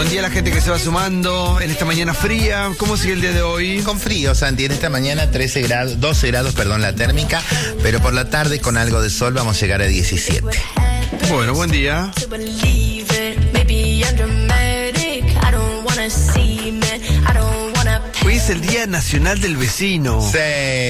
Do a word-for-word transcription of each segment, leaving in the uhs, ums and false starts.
Buen día a la gente que se va sumando en esta mañana fría. ¿Cómo sigue el día de hoy? Con frío, Santi. En esta mañana trece grados, doce grados, perdón, la térmica. Pero por la tarde con algo de sol vamos a llegar a diecisiete. Bueno, buen día. Hoy es el Día Nacional del Vecino. Sí.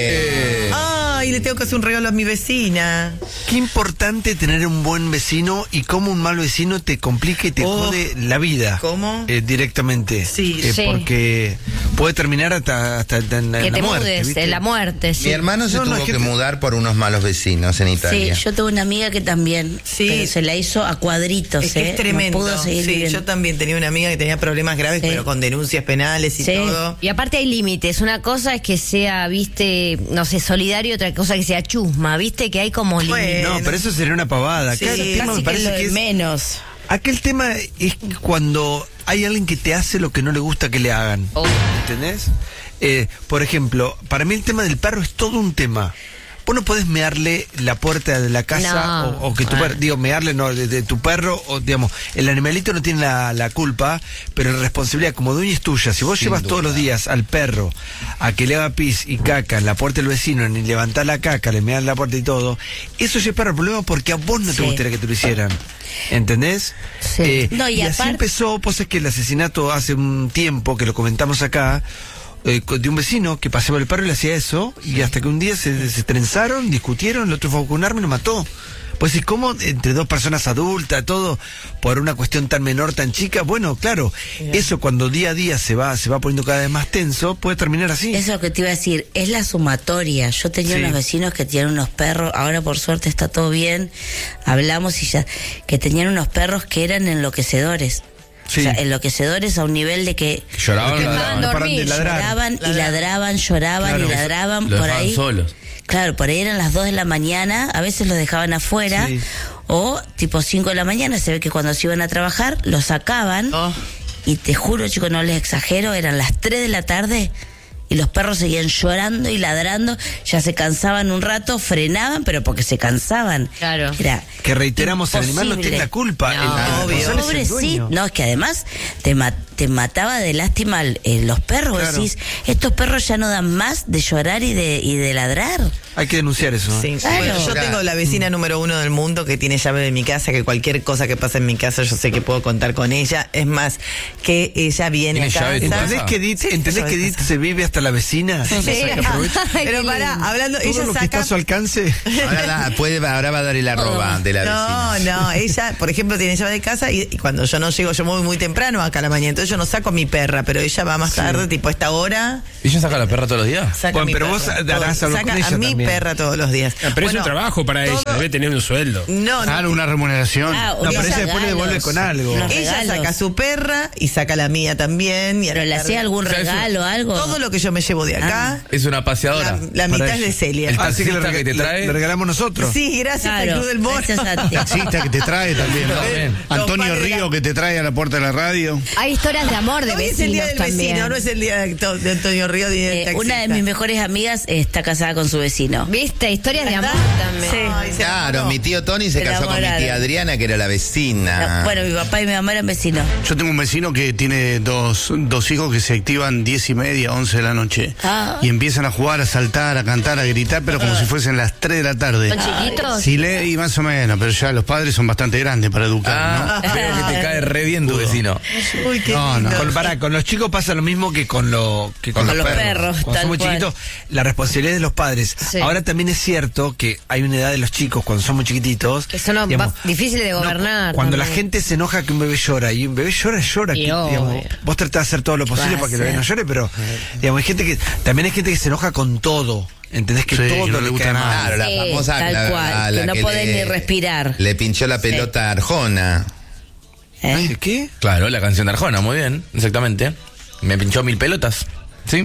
Eh, Ay, le tengo que hacer un regalo a mi vecina. Qué importante tener un buen vecino y cómo un mal vecino te complica y te Oh. jode la vida. ¿Cómo? Eh, directamente. Sí. Eh, Sí. Porque puede terminar hasta, hasta en, en Que la te muerte. mudes, ¿viste? en la muerte, sí. Mi hermano se No, no, tuvo es que que te- mudar por unos malos vecinos en Sí, Italia. yo tuve una amiga que también, Sí. pero se la hizo a cuadritos, Es que ¿eh? es tremendo. No pudo seguir Sí, viviendo. yo también tenía una amiga que tenía problemas graves, Sí. pero con denuncias penales y Sí. todo. Y aparte hay límites. Una cosa es que sea, viste, no sé, solidario, otra cosa que sea chusma, viste, que hay como límites. Bueno. No, pero eso sería una pavada. Sí, Acá el tema Casi me que parece lo que de es... menos. Aquel tema es cuando hay alguien que te hace lo que no le gusta que le hagan. Oh. ¿Entendés? Eh, por ejemplo, para mí el tema del perro es todo un tema. Vos no podés mearle la puerta de la casa No. o, o que tu perro, digo, mearle no, de, de tu perro, o digamos, el animalito no tiene la, la culpa, pero la responsabilidad como dueño es tuya. Si vos Sin llevas duda. todos los días al perro a que le haga pis y caca en la puerta del vecino, ni levantar la caca, le mear la puerta y todo, eso ya es para el problema porque a vos no te Sí. gustaría que te lo hicieran. ¿Entendés? Sí. Eh, No, y y así aparte- empezó, pues es que el asesinato hace un tiempo, que lo comentamos acá, eh, de un vecino que paseaba el perro y le hacía eso, y hasta que un día se, se trenzaron, discutieron, el otro fue con un arma y lo mató. Pues ¿y cómo entre dos personas adultas, todo, por una cuestión tan menor, tan chica? Bueno, claro, eso cuando día a día se va, se va poniendo cada vez más tenso, puede terminar así. Eso es lo que te iba a decir, es la sumatoria. Yo tenía Sí. unos vecinos que tenían unos perros, ahora por suerte está todo bien, hablamos y ya, que tenían unos perros que eran enloquecedores. Sí. O sea, enloquecedores a un nivel de que Lloraban, Que ladraban. estaban No paran de dormir, ladrar. lloraban y Ladraban. ladraban, lloraban Claro. y ladraban Lo por dejaban ahí. solos. Claro, por ahí eran las dos de la mañana, a veces los dejaban afuera, Sí. o tipo cinco de la mañana, se ve que cuando se iban a trabajar, los sacaban, Oh. y te juro, chicos, no les exagero, eran las tres de la tarde, y los perros seguían llorando y ladrando, ya se cansaban un rato, frenaban, pero porque se cansaban. Claro. Era Que reiteramos, el animal no imposible. tiene la culpa. No, el, el obvio. responsable es el Pobrecito, dueño. no, es que además te, ma- te mataba de lástima el- eh, los perros. Claro. Decís, estos perros ya no dan más de llorar y de, y de ladrar. Hay que denunciar eso. ¿no? Sí. Claro. Bueno, yo tengo la vecina número uno del mundo que tiene llave de mi casa, que cualquier cosa que pasa en mi casa yo sé que puedo contar con ella. Es más, que ella viene a ¿Tiene llave de tu casa. ¿Entendés casa? que Edith, Sí, ¿entendés llave que de Edith casa. se vive hasta la vecina? Sí. Que aprovecha Ay, Pero qué pará, lindo. hablando, todo ella lo que saca. está a su alcance. Ahora, da- puede, ahora va a dar el arroba de la No, vecina. no, ella, por ejemplo, tiene llave de casa y, y cuando yo no llego, yo me voy muy temprano acá a la mañana, entonces yo no saco a mi perra, pero ella va más tarde, tipo a esta hora, ¿Y ella saca a la perra todos los días? saca Bueno, a mi pero perra. vos darás Todo- algo saca con ella a mi también. perra todos los días. Ah, pero es Bueno, un trabajo para todo- ella, debe tener un sueldo. No, no. Claro, una remuneración. Ah, No, pero unos ella después le regalos, devuelve con algo. unos Ella regalos. saca a su perra y saca la mía también. Y a ¿Pero la le tarde- hacía algún O sea, eso- regalo, algo? Todo lo que yo me llevo de acá, Es una paseadora. la, la mitad Para es de ella. Celia. El Así que le, taxista que te rega- trae. le regalamos nosotros. Sí, gracias al Claro, Club del Mono. gracias a ti. Taxista que te trae también. ¿no? También. Antonio Los padres Río la- que te trae a la puerta de la radio. Hay historias de amor de Hoy es el día vecinos del también. vecino, no es el día de, Acto- de Antonio Río ni del Eh, taxista. una de mis mejores amigas está casada con su vecino. ¿Viste? Historias de amor ¿Verdad? también. Sí. Ay, se Claro, enamoró. mi tío Tony se Se casó con mi enamoraron. tía Adriana, que era la vecina. No, bueno, mi papá y mi mamá eran vecinos. Yo tengo un vecino que tiene dos, dos hijos que se activan diez y media, once de la noche. Ah. Y empiezan a jugar, a saltar, a cantar, a gritar, pero como si fuesen las tres de la tarde. ¿Son chiquitos? Sí, le, y más o menos, pero ya los padres son bastante grandes para educar, Ah, veo que te cae re bien tu vecino. Uy, qué No, lindo. no. Con, pará, con los chicos pasa lo mismo que con, lo, que con, Con los perros, Cuando tal son muy cual. chiquitos, la responsabilidad es de los padres. Sí. Ahora también es cierto que hay una edad de los chicos, cuando son muy chiquititos. Que son digamos, va- difíciles de no, gobernar. cuando la también. gente se enoja que un bebé llora, y un bebé llora, llora. Y que, obvio. digamos, vos tratás de hacer todo lo posible Va para que a el bebé no ser. llore, pero digamos, hay gente que, también hay gente que se enoja con todo. ¿Entendés? Que Sí, todo que no le gusta cae mal. nada. Claro, la Sí, famosa. tal la- cual, a la que no podés ni respirar. Le pinchó la pelota a Arjona. ¿Eh? Ay, ¿qué? Claro, la canción de Arjona, muy bien, exactamente. Me pinchó mil pelotas. ¿Sí?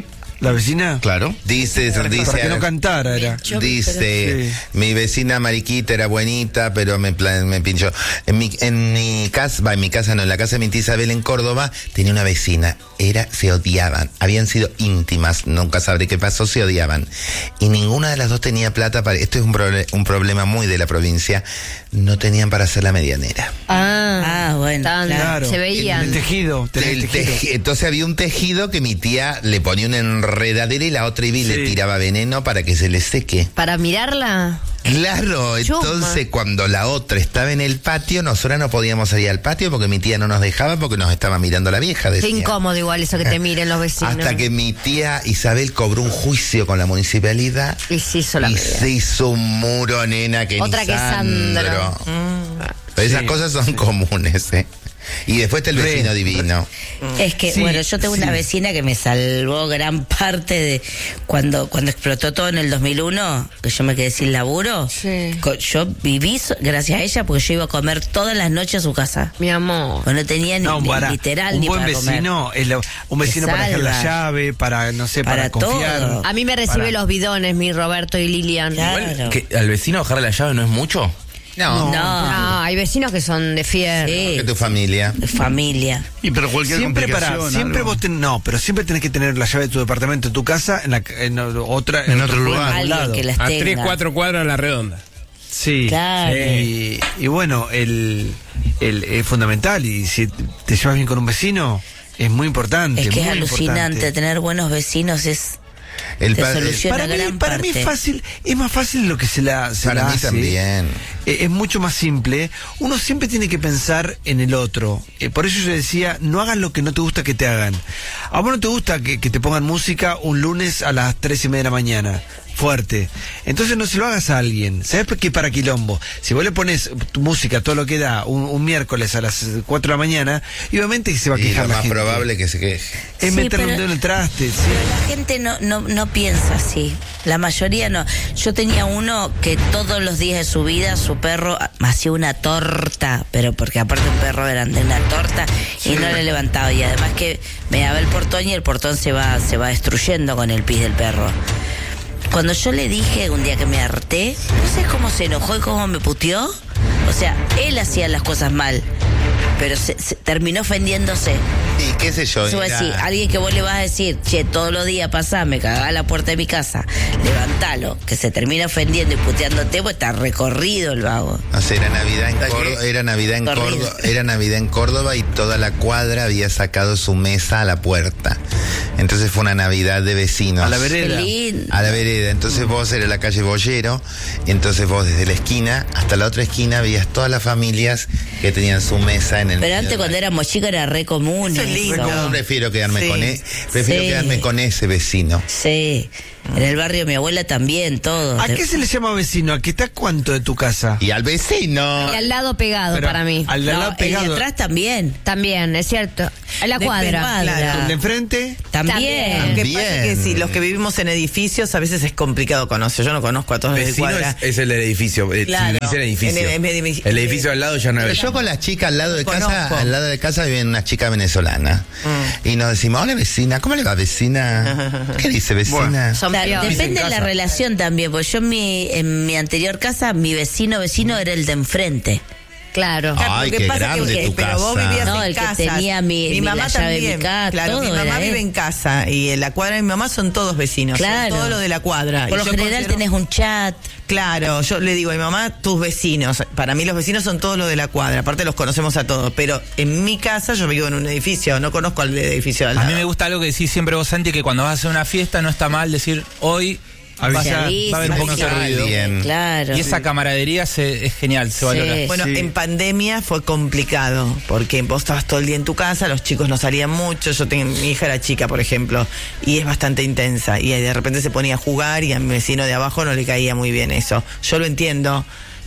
¿La vecina? Claro. Dice, dice, Para que no cantara era. Yo- dice, pero- Sí. mi vecina Mariquita era buenita, pero me, pla- me pinchó. En mi, en mi casa, va, en mi casa no, en la casa de mi tía Isabel en Córdoba, tenía una vecina, era, se odiaban, habían sido íntimas, nunca sabré qué pasó, se odiaban. Y ninguna de las dos tenía plata para, esto es un, proble- un problema muy de la provincia, no tenían para hacer la medianera. Ah, Ah, bueno, tan- claro. se El veían. tejido. tenés El tejido. teji- entonces había un tejido que mi tía le ponía una enredadera y la otra iba y le Sí. tiraba veneno para que se le seque. Para mirarla. Claro, Chuma. entonces cuando la otra estaba en el patio, nosotras no podíamos salir al patio porque mi tía no nos dejaba porque nos estaba mirando la vieja. Qué Decía. incómodo igual eso que te miren los vecinos. Hasta que mi tía Isabel cobró un juicio con la municipalidad Y se hizo la y media. se hizo un muro, nena, que Otra ni que Sandro. Pero esas Sí, cosas son comunes, ¿eh? Y después está el Re, vecino divino. Es que, Sí, bueno, yo tengo una sí. vecina que me salvó gran parte de cuando cuando explotó todo en el dos mil uno, que yo me quedé sin laburo. Sí. Co- Yo viví so- gracias a ella porque yo iba a comer todas las noches a su casa. Mi amor. Pues no tenía ni, No, ni para- literal un ni buen para comer. vecino, es lo- un vecino Te para dejar la salva. llave, para, no sé, para, Para confiar. todo. A mí me recibe Para- los bidones, mi Roberto y Lilian. Claro. Igual, que al vecino bajarle la llave no es mucho. No, No, No, hay vecinos que son de fierro. que sí, tu familia. de familia. Y pero cualquier Siempre para, complicación, siempre algo. vos ten- no, pero siempre tenés que tener la llave de tu departamento, de tu casa, en, la, en otra, En otro lugar. en algún Alguien lado. que las A tenga. tres, cuatro cuadras a la redonda. Sí. Claro. Y, y bueno, el, el- es fundamental. Y si te llevas bien con un vecino, es muy importante. Es que es muy alucinante, importante. tener buenos vecinos es El te pa- soluciona Para mí, gran para mí parte. es fácil, es más fácil lo que se la, se Para la mí hace. también. Eh, es mucho más simple. Uno siempre tiene que pensar en el otro. Eh, por eso yo decía, no hagas lo que no te gusta que te hagan. A vos no te gusta que, que te pongan música un lunes a las tres y media de la mañana. Fuerte. Entonces no se lo hagas a alguien. ¿Sabes por qué? Para quilombo. Si vos le pones tu música, todo lo que da, un, un miércoles a las cuatro de la mañana, y obviamente que se va a Y quejar lo la más gente. probable que se queje. Es Sí, meterle un pero- dedo en el traste. sí. Pero la gente no, no, no piensa así. La mayoría no. Yo tenía uno que todos los días de su vida su perro me hacía una torta, pero porque aparte un perro grande, una torta, y no le levantaba. Y además que me daba el portón y el portón se va, se va destruyendo con el pis del perro. Cuando yo le dije un día que me harté, no sé cómo se enojó y cómo me puteó. O sea, él hacía las cosas mal, pero se, se terminó ofendiéndose. Y qué sé yo. Eso era- así, alguien que vos le vas a decir, che, todos los días pasá, me cagá a la puerta de mi casa, levantalo, que se termina ofendiendo y puteándote, pues está recorrido el vago. No sé, era Navidad en Hasta que- Córdoba, era Navidad en Corrido. Córdoba, era Navidad en Córdoba y toda la cuadra había sacado su mesa a la puerta. Entonces fue una Navidad de vecinos. A la Qué vereda. lindo. A la vereda. Entonces vos eras la calle Bollero, entonces vos desde la esquina hasta la otra esquina veías todas las familias que tenían su mesa en el Pero medio antes del cuando éramos chicos era re común. Eso es eso. lindo. Yo prefiero quedarme Sí. con e- prefiero Sí. quedarme con ese vecino. Sí, en el barrio de mi abuela también, todo. ¿A qué se le llama vecino? ¿A qué está cuánto de tu casa? Y al vecino. Y al lado pegado Pero para mí. Al No, lado el de pegado. atrás también. También, es cierto. A la Depende, cuadra. claro. ¿El de enfrente? También. También. Lo que Bien. pasa es que si los que vivimos en edificios a veces es complicado conocer. Yo no conozco a todos los de Vecino cuadra. es, es el del edificio. eh, Claro. Si dice el edificio. En el- en el- el edificio al lado ya no Pero es. yo con las chicas al lado de casa, Conozco. al lado de casa viven unas chicas venezolanas. Y nos decimos, hola vecina, ¿cómo le va vecina? ¿Qué dice vecina? Son Claro, peores. depende de la relación también, porque yo en mi, en mi anterior casa, mi vecino vecino era el de enfrente. Claro. Ay, Lo que qué pasa grande que, tu pero vos casa. vivías No, en el que casas. tenía mi- mi- mamá la llave de mi también. casa, Claro, todo mi mamá era vive él. en casa y en la cuadra de mi mamá son todos vecinos. son Claro. todo lo de la cuadra. Por Y lo yo general considero- tenés un chat. Claro, yo le digo a mi mamá, tus vecinos. Para mí los vecinos son todos los de la cuadra. Aparte los conocemos a todos. Pero en mi casa yo vivo en un edificio. No conozco al de edificio de al A lado. mí me gusta algo que decís siempre vos, Santi, que cuando vas a hacer una fiesta no está mal decir hoy Avisa. va a avisa, haber un poco de avisa. ruido. Alguien. Claro. Y esa camaradería se, es genial, se Sí. valora. Bueno, Sí. en pandemia fue complicado, porque vos estabas todo el día en tu casa, los chicos no salían mucho, yo tengo, mi hija era chica, por ejemplo, y es bastante intensa, y de repente se ponía a jugar y a mi vecino de abajo no le caía muy bien eso. Yo lo entiendo,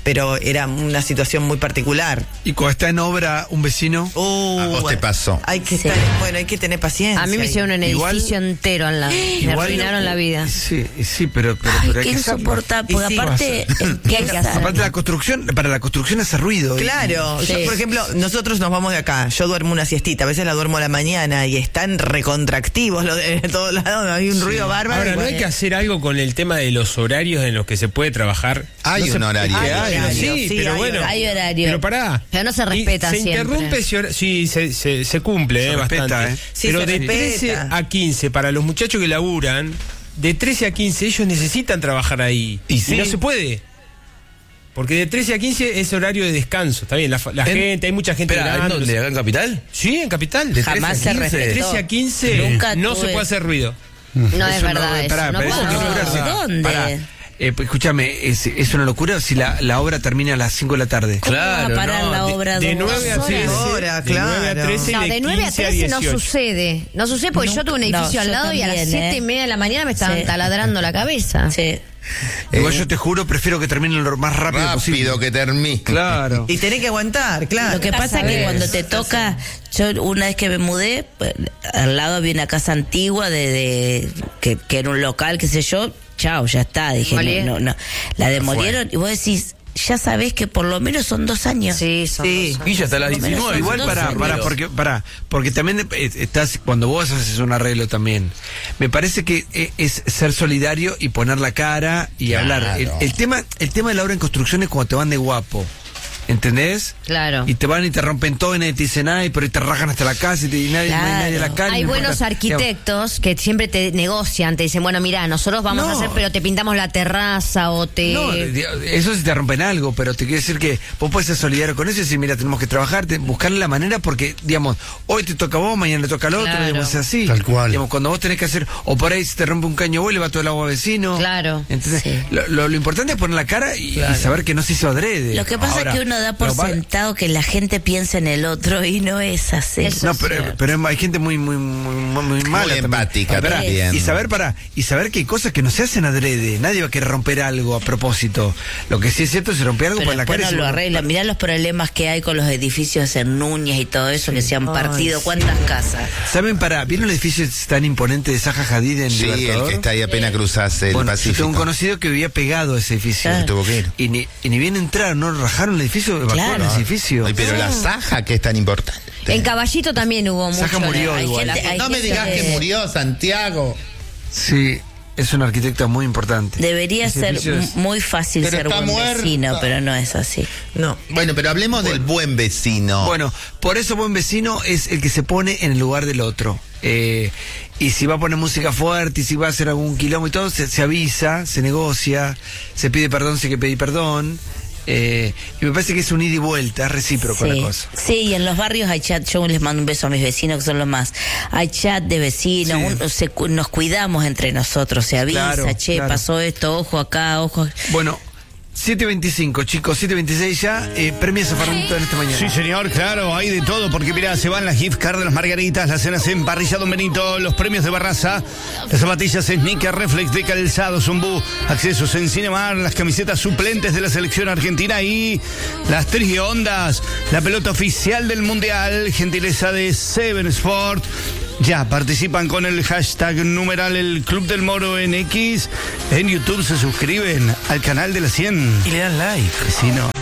pero era una situación muy particular. Y cuando está en obra un vecino, Uh, A vos te bueno, pasó. Hay que Sí. estar, bueno, hay que tener paciencia. A mí me ahí. hicieron un Igual- edificio entero al lado. Me igual- arruinaron la vida. Sí, sí, pero, pero, Ay, pero hay qué que saber. insoportable. Porque Y sí, aparte, ¿Qué hay que hacer? Aparte la construcción, para la construcción hace ruido. Claro, Sí. yo, por ejemplo, nosotros nos vamos de acá, yo duermo una siestita, a veces la duermo a la mañana y están recontractivos lo de todos lados, hay un ruido bárbaro. Ahora, y ¿no hay bueno. que hacer algo con el tema de los horarios en los que se puede trabajar? Hay No un se- horario. Hay Pero horario, sí, sí, pero hay bueno. Hay horario. Pero pará. Pero no se Y respeta se siempre. interrumpe ese horario. Sí, se, se, se cumple, Se eh, respeta, bastante. eh. Sí, pero se de respeta. trece a quince, para los muchachos que laburan, de trece a quince ellos necesitan trabajar ahí. Y sí. no se puede. Porque de trece a quince es horario de descanso. Está bien, la, la En- gente, hay mucha gente Espera, ¿en grande, no dónde? sé. ¿Acá en Capital? Sí, en Capital. De Jamás se trece a quince. De respetó. trece a quince Nunca no se tuve- puede hacer ruido. No es Eso no, verdad eso. pará, no pero eso puedo. es una locura, sí. ¿Dónde? Pará. Eh, pues, escúchame, es, es una locura si la, la obra termina a las cinco de la tarde. ¿Cómo Claro, va a parar no, la de- obra De dos nueve a horas? trece. Horas, De nueve a claro. trece y No, de nueve a quince trece no dieciocho. sucede. No sucede porque yo Nunca- tuve un edificio no, al yo lado y a las también, siete ¿eh? y media de la mañana me estaban Sí. taladrando la cabeza. Sí. Igual yo te juro, prefiero que terminen lo más rápido, posible. Rápido que termine. Claro. Y tenés que aguantar, claro. Lo que pasa es que cuando te toca, yo una vez que me mudé, pues, al lado había una casa antigua de, de que, que era un local, qué sé yo, chao, ya está, dije, Demolí. no, no, no. La demolieron y vos decís, ya sabés que por lo menos son dos años. Sí, son Sí. dos. Y ya hasta las Por lo menos diecinueve. Igual dos para, años. para, porque, para, porque también eh, estás, cuando vos haces un arreglo también, me parece que eh, es ser solidario y poner la cara y Claro. hablar. El, el tema, el tema de la obra en construcción es cuando te van de guapo. ¿Entendés? Claro. Y te van y te rompen todo y nadie te dice nada, y por ahí te rajan hasta la casa y, te, y nadie, no hay nadie a la calle. Hay no buenos importa. arquitectos que siempre te negocian, te dicen, bueno, mira, nosotros vamos No. a hacer, pero te pintamos la terraza o te... No, eso sí te rompen algo, pero te quiero decir que vos puedes ser solidario con eso y decir, mira, tenemos que trabajar, te- buscarle la manera porque, digamos, hoy te toca a vos, mañana le toca al otro, Claro. digamos, es así. Tal cual. Digamos, cuando vos tenés que hacer, o por ahí se te rompe un caño vos, le va todo el agua al vecino. Claro. ¿Entendés? Sí. Lo, lo- lo importante es poner la cara y, y saber que no se hizo adrede. Lo que pasa Ahora, es que uno da por lo va- sentado que la gente piensa en el otro y no es así. Eso No, es pero, cierto. pero hay gente muy muy muy, muy, muy mala también. empática Pará, también. y saber para y saber que hay cosas que no se hacen adrede. Nadie va a querer romper algo a propósito. Lo que sí es cierto es romper algo Pero por la después cara. y no lo se- arreglan. Mirá los problemas que hay con los edificios en Núñez y todo eso que se han partido. ¿Cuántas casas? ¿Saben para? ¿Vieron el edificio tan imponente de Zaha Hadid en Sí, el Libertador? que está ahí apenas cruzás el Bueno, yo Pacífico. tengo un conocido que vivía pegado a ese edificio. Se tuvo que ir. Y ni, y ni bien entraron, no rajaron el edificio, evacuaron Claro. ese edificio. Ay, pero la Saja que es tan importante. En Caballito también hubo mucho. Saja murió Hay igual. gente- hay No me gente digas que murió Santiago. Sí, es una arquitecta muy importante. Debería Ese ser edificio es- m- muy fácil Pero ser está buen muerta. vecino, pero no es así. No. Bueno, pero hablemos del buen vecino. Bueno, por eso buen vecino es el que se pone en el lugar del otro. Eh, y si va a poner música fuerte, y si va a hacer algún quilombo y todo, se, se avisa, se negocia, se pide perdón si hay que pedir perdón. Eh, y me parece que es un ida y vuelta, es recíproco Sí. la cosa. Sí, y en los barrios hay chat, yo les mando un beso a mis vecinos que son los más. Hay chat de vecinos, Sí. un- se cu- nos cuidamos entre nosotros, se avisa, Claro, che, claro. pasó esto, ojo acá, ojo. Bueno, siete veinticinco, chicos, siete veintiséis ya. Eh, premios a Farmito en esta mañana. Sí, señor, claro, hay de todo, porque mira, se van las gift cards de las margaritas, las cenas en Parrilla Don Benito, los premios de Barraza, las zapatillas Sneaker Reflex de Calzado Zumbú, accesos en Cinemar, las camisetas suplentes de la selección argentina y las triondas, la pelota oficial del Mundial, gentileza de Seven Sport. Ya participan con el hashtag numeral el Club del Moro en X. En YouTube se suscriben al canal de la cien. Y le dan like. Si no.